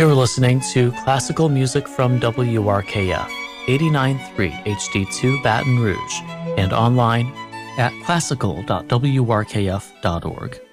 You're listening to classical music from WRKF 89.3 HD2 Baton Rouge and online at classical.wrkf.org.